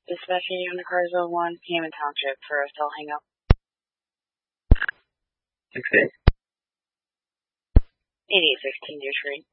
Dispatching unit Carsville 1, Hammond Township for a cell hang up. 6-8. 8816 Deer Street.